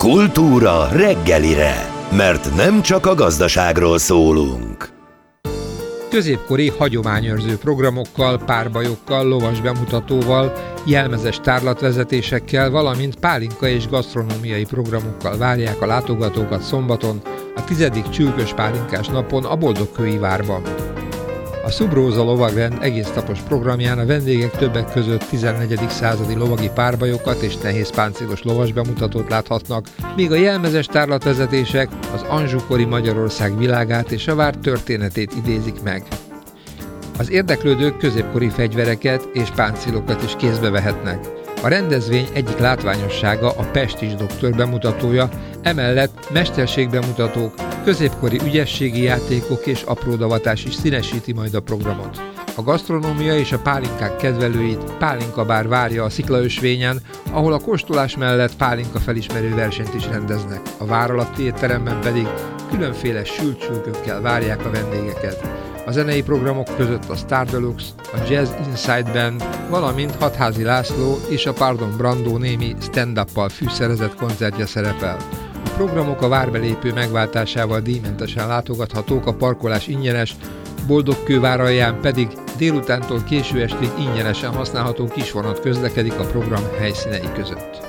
Kultúra reggelire, mert nem csak a gazdaságról szólunk. Középkori hagyományőrző programokkal, párbajokkal, lovas bemutatóval, jelmezes tárlatvezetésekkel, valamint pálinka és gasztronómiai programokkal várják a látogatókat szombaton, a 10. csülkös pálinkás napon a Boldogkői várban. A Subrosa lovagrend egésznapos programján a vendégek többek között 14. századi lovagi párbajokat és nehézpáncélos lovas bemutatót láthatnak, míg a jelmezes tárlatvezetések az Anjou-kori Magyarország világát és a vár történetét idézik meg. Az érdeklődők középkori fegyvereket és páncélokat is kézbe vehetnek. A rendezvény egyik látványossága a Pestis doktor bemutatója, emellett mesterségbemutatók, középkori ügyességi játékok és apródavatás is színesíti majd a programot. A gasztronómia és a pálinkák kedvelőit pálinkabár várja a sziklaösvényen, ahol a kóstolás mellett pálinka felismerő versenyt is rendeznek. A vár alatti étteremben pedig különféle sült csülkökkel várják a vendégeket. A zenei programok között a Star Deluxe, a Jazz Inside Band, valamint Hatházi László és a Pardon Brandó némi stand-uppal fűszerezett koncertje szerepel. A programok a várbelépő megváltásával díjmentesen látogathatók, a parkolás ingyenes, Boldogkővár alján pedig délutántól késő estig ingyenesen használható kisvonat közlekedik a program helyszínei között.